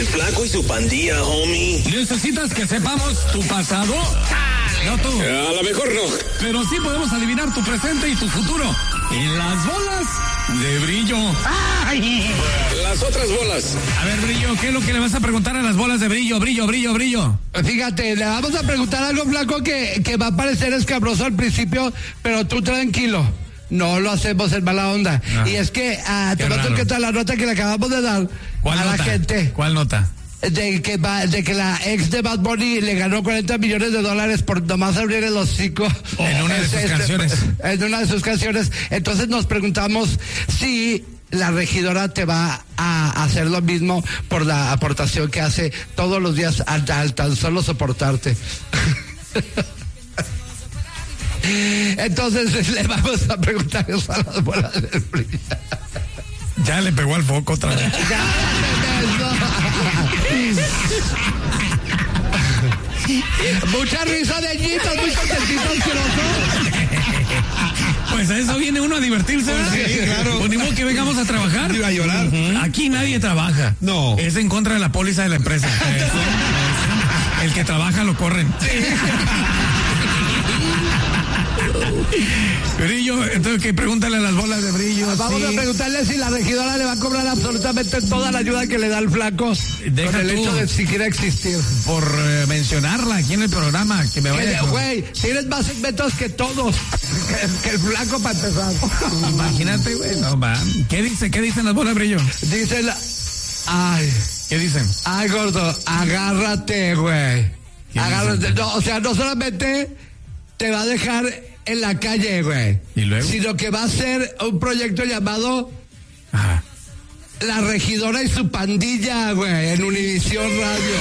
Flaco y su pandilla, homie. ¿Necesitas que sepamos tu pasado? No tú. A lo mejor no. Pero sí podemos adivinar tu presente y tu futuro. En las bolas de Brillo. ¡Ay! Las otras bolas. A ver, Brillo, ¿qué es lo que le vas a preguntar a las bolas de Brillo? Brillo. Fíjate, le vamos a preguntar algo, Flaco, que va a parecer escabroso al principio, pero tú tranquilo. No lo hacemos en mala onda. No. Y es que te noto que tal la nota que le acabamos de dar a la gente. ¿Cuál nota? De que la ex de Bad Bunny le ganó $40 millones por nomás abrir el hocico. En una de sus canciones. En una de sus canciones. Entonces nos preguntamos si la regidora te va a hacer lo mismo por la aportación que hace todos los días al tan solo soportarte. Entonces le vamos a preguntar eso a las bolas del Brillo. Ya le pegó al foco otra vez. Mucha risa de ñitos, muy contentitos, Pues a eso viene uno a divertirse, ¿verdad? Sí, claro. Pues ni modo que vengamos a trabajar. Iba a llorar. Aquí nadie trabaja. No. Es en contra de la póliza de la empresa. El que trabaja lo corren. Brillo, entonces que pregúntale a las bolas de Brillo. Vamos a preguntarle si la regidora le va a cobrar absolutamente toda la ayuda que le da el Flaco. Deja con el tú. hecho de siquiera existir. Por mencionarla aquí en el programa, que me vaya. Güey, tienes más segmentos que todos. Que el Flaco para empezar. Imagínate, güey. No, va. ¿Qué dicen las bolas de Brillo? Dicen, ay, ¿Qué dicen? ay, gordo, agárrate, güey. Agárrate. No, o sea, no solamente te va a dejar en la calle, güey. ¿Y luego? Sino que va a ser un proyecto llamado Ajá. La Regidora y su pandilla, güey, en Univisión Radio.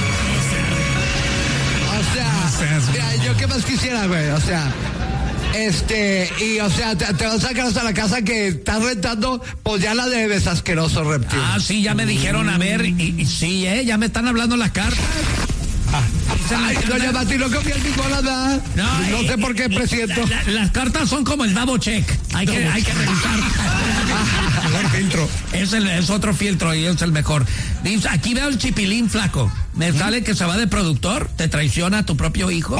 O sea, mira, yo qué más quisiera, güey, o sea, y o sea, te vas a sacar hasta la casa que estás rentando, pues ya la debes, asqueroso reptil. Ah, sí, ya me dijeron, a ver, y sí, ya me están hablando las cartas. Ay, doña Mati, no confía en mi bola, ¿verdad? No sé por qué presiento. Las cartas son como el double check. Hay que revisar. Mejor filtro. Es otro filtro y es el mejor. Dice, aquí veo el chipilín, Flaco. Me sale que se va de productor, te traiciona a tu propio hijo.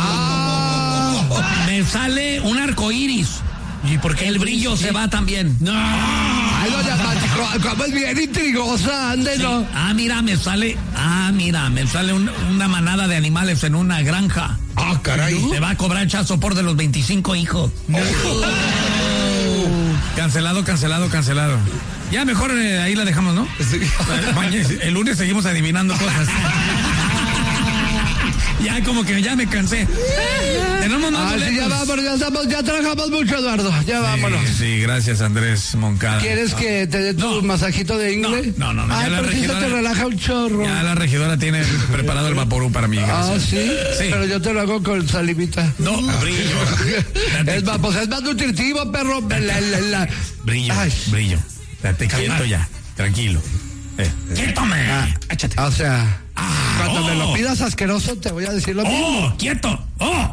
Me sale un arcoíris. ¿Y por qué el Brillo se va también? No. Ay, doña Mati, como es bien intrigosa, ande, Sí. ¿no? Mira, me sale una manada de animales en una granja. Ah, caray. Te va a cobrar el sopor de los 25 hijos. Cancelado. Ya mejor ahí la dejamos, ¿no? Sí. El lunes seguimos adivinando cosas. Ya como que ya me cansé. Tenemos más Sí, ya vámonos, ya trabajamos mucho, Eduardo. Ya vámonos. Sí, gracias, Andrés Moncada. ¿Quieres que te dé tu masajito de inglés? No. Ay, Ya la pero si eso regidora- te relaja un chorro. Ya la regidora tiene preparado el vaporú para mí. Gracias. ¿Sí? Sí. Pero yo te lo hago con salivita. No, Brillo. Es más nutritivo, perro. Brillo, Ay. Brillo. Date quieto ya, tranquilo. ¡Quietome! Échate. O sea, cuando me lo oh. pidas asqueroso, te voy a decir lo mismo. ¡Oh! ¡Quieto! ¡Oh!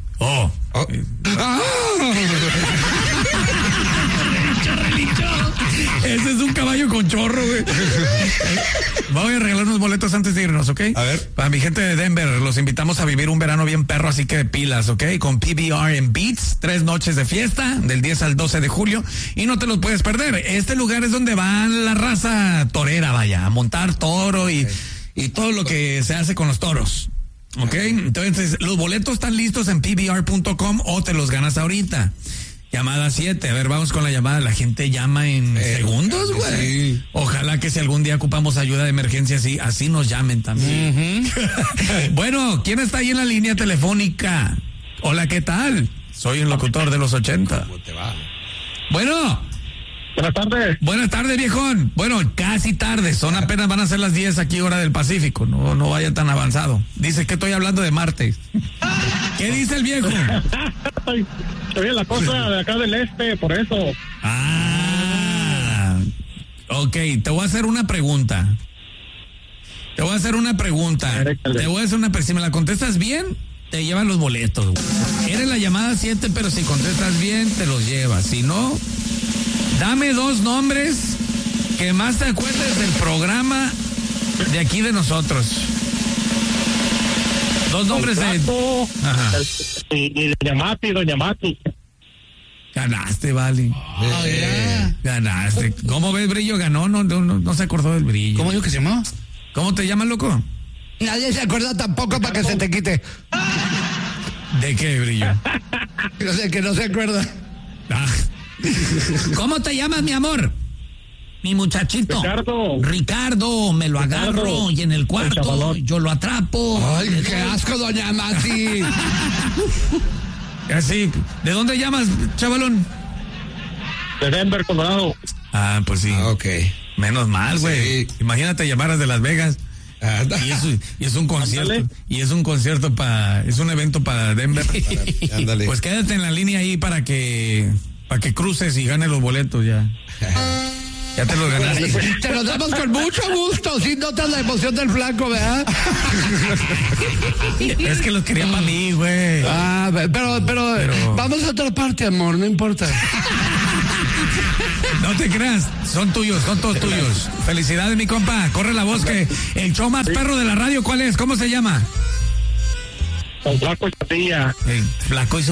Ese es un caballo con chorro, güey. Voy a regalar unos boletos antes de irnos, ¿ok? A ver. Para mi gente de Denver, los invitamos a vivir un verano bien perro, así que de pilas, ¿ok? Con PBR en Beats, 3 noches de fiesta, del 10 al 12 de julio, y no te los puedes perder. Este lugar es donde va la raza torera, vaya, a montar toro y todo lo que se hace con los toros. ¿Ok? Entonces, los boletos están listos en pbr.com o te los ganas ahorita. Llamada 7. A ver, vamos con la llamada. La gente llama en segundos, güey. Sí. Ojalá que si algún día ocupamos ayuda de emergencia, así nos llamen también. Bueno, ¿quién está ahí en la línea telefónica? Hola, ¿qué tal? Soy un locutor de los 80. ¿Cómo te va? Bueno. Buenas tardes. Buenas tardes, viejón. Bueno, casi tarde. Apenas van a ser las 10 aquí, hora del Pacífico. No vaya tan avanzado. Dice que estoy hablando de Marte. ¿Qué dice el viejo? Oye, la cosa de acá del este, por eso. Ok, te voy a hacer una pregunta. Si me la contestas bien, te llevan los boletos, güey. Eres la llamada 7, pero si contestas bien, te los llevas. Si no, dame 2 nombres que más te acuerdes del programa De aquí de nosotros. Dos nombres de... Flaco, Ajá. y Doña Mati. Ganaste, Vali. Ganaste. ¿Cómo ves, Brillo? Ganó, no se acordó del Brillo. ¿Cómo digo que se llamaba? ¿Cómo te llamas, loco? Nadie se acuerda tampoco para que se te quite. ¿De qué, Brillo? No sé, que no se acuerda. Ah. ¿Cómo te llamas, mi amor? Mi muchachito. Ricardo, me lo agarro y en el cuarto yo lo atrapo. Ay, qué asco, doña Mati. Así, ¿de dónde llamas, chavalón? De Denver, Colorado. Ah, pues sí. Ok. Menos mal, güey. Sí. Imagínate llamaras de Las Vegas. Y es un concierto. Ándale. Y es un concierto es un evento para Denver. Ándale. Pues quédate en la línea ahí para que cruces y ganes los boletos ya. Ya te los ganaste. Te los damos con mucho gusto. Si notas la emoción del flaco, ¿verdad? Es que los quería para mí, güey. Ah, pero vamos a otra parte, amor, no importa. No te creas, son todos tuyos. Felicidades, mi compa. Corre la voz que el show más perro de la radio, ¿cuál es? ¿Cómo se llama? Con Flaco y Patilla. Flaco y su